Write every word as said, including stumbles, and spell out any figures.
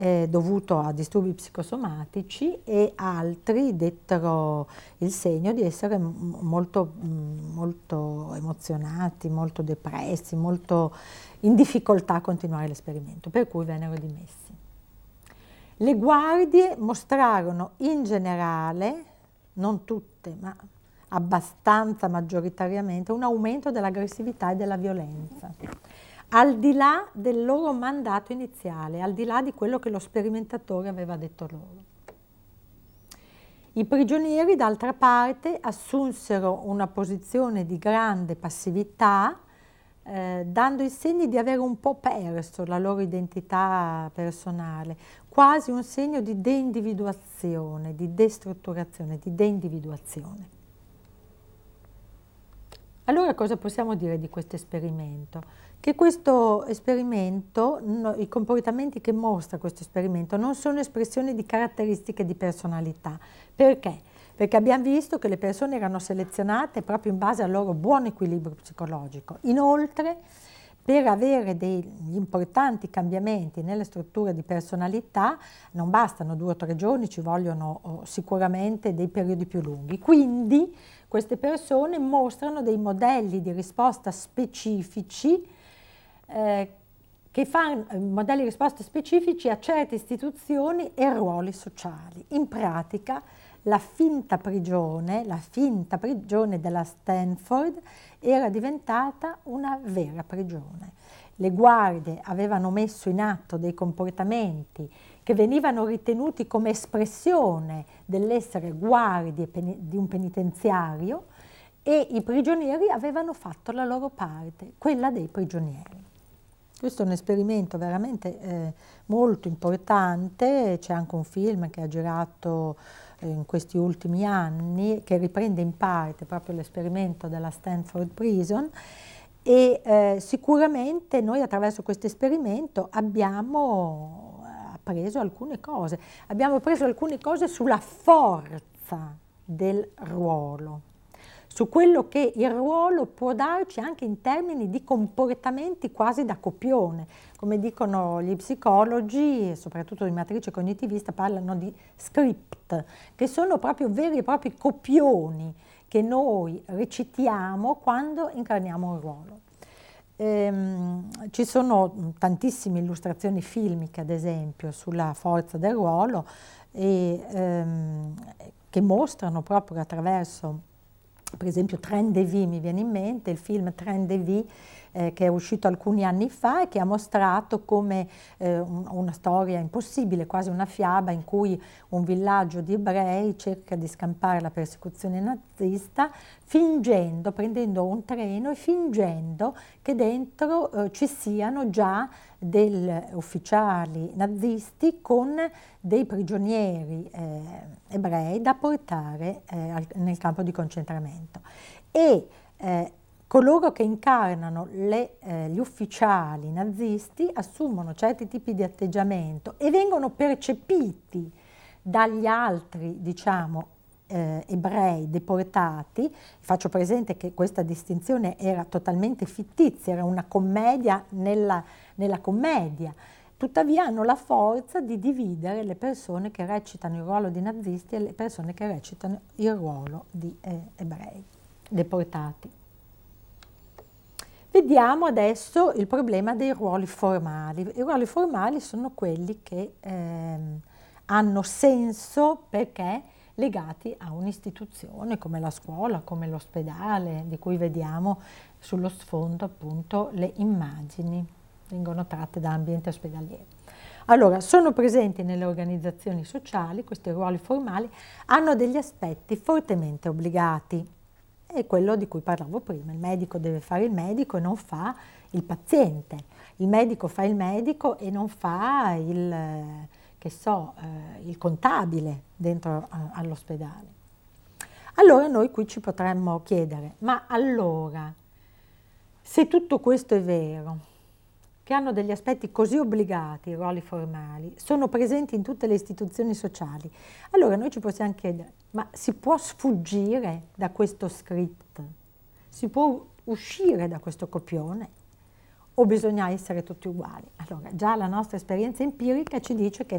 eh, dovuto a disturbi psicosomatici, e altri dettero il segno di essere molto, molto emozionati, molto depressi, molto in difficoltà a continuare l'esperimento, per cui vennero dimessi. Le guardie mostrarono in generale, non tutte, ma abbastanza maggioritariamente, un aumento dell'aggressività e della violenza, al di là del loro mandato iniziale, al di là di quello che lo sperimentatore aveva detto loro. I prigionieri, d'altra parte, assunsero una posizione di grande passività, eh, dando i segni di avere un po' perso la loro identità personale, quasi un segno di deindividuazione, di destrutturazione, di deindividuazione. Allora cosa possiamo dire di questo esperimento? Che questo esperimento, no, i comportamenti che mostra questo esperimento non sono espressioni di caratteristiche di personalità. Perché? Perché abbiamo visto che le persone erano selezionate proprio in base al loro buon equilibrio psicologico. Inoltre, per avere degli importanti cambiamenti nelle strutture di personalità non bastano due o tre giorni, ci vogliono oh, sicuramente dei periodi più lunghi. Quindi queste persone mostrano dei modelli di risposta specifici, eh, che fanno modelli di risposta specifici a certe istituzioni e ruoli sociali. In pratica la finta prigione, la finta prigione della Stanford era diventata una vera prigione. Le guardie avevano messo in atto dei comportamenti che venivano ritenuti come espressione dell'essere guardie di un penitenziario, e i prigionieri avevano fatto la loro parte, quella dei prigionieri. Questo è un esperimento veramente eh, molto importante, c'è anche un film che ha girato eh, in questi ultimi anni che riprende in parte proprio l'esperimento della Stanford Prison, e eh, sicuramente noi attraverso questo esperimento abbiamo appreso alcune cose, abbiamo appreso alcune cose sulla forza del ruolo, su quello che il ruolo può darci anche in termini di comportamenti quasi da copione. Come dicono gli psicologi, soprattutto di matrice cognitivista, parlano di script, che sono proprio veri e propri copioni che noi recitiamo quando incarniamo un ruolo. Ehm, ci sono tantissime illustrazioni filmiche, ad esempio, sulla forza del ruolo, e, ehm, che mostrano proprio attraverso, per esempio, Train de Vie mi viene in mente, il film Train de Vie, eh, che è uscito alcuni anni fa e che ha mostrato come eh, un, una storia impossibile, quasi una fiaba, in cui un villaggio di ebrei cerca di scampare la persecuzione nazista fingendo, prendendo un treno e fingendo che dentro eh, ci siano già degli ufficiali nazisti con dei prigionieri eh, ebrei da portare eh, al, nel campo di concentramento. E eh, coloro che incarnano le, eh, gli ufficiali nazisti assumono certi tipi di atteggiamento e vengono percepiti dagli altri, diciamo, eh, ebrei deportati. Faccio presente che questa distinzione era totalmente fittizia, era una commedia nella, nella commedia. Tuttavia hanno la forza di dividere le persone che recitano il ruolo di nazisti e le persone che recitano il ruolo di eh, ebrei deportati. Vediamo adesso il problema dei ruoli formali. I ruoli formali sono quelli che ehm, hanno senso perché legati a un'istituzione come la scuola, come l'ospedale, di cui vediamo sullo sfondo appunto le immagini, vengono tratte da ambiente ospedaliero. Allora, sono presenti nelle organizzazioni sociali, questi ruoli formali hanno degli aspetti fortemente obbligati. È quello di cui parlavo prima, il medico deve fare il medico e non fa il paziente, il medico fa il medico e non fa il, che so, eh, il contabile dentro eh, all'ospedale. Allora noi qui ci potremmo chiedere, ma allora, se tutto questo è vero, che hanno degli aspetti così obbligati, i ruoli formali, sono presenti in tutte le istituzioni sociali, allora noi ci possiamo chiedere, ma si può sfuggire da questo script? Si può uscire da questo copione? o bisogna essere tutti uguali? Allora, già la nostra esperienza empirica ci dice che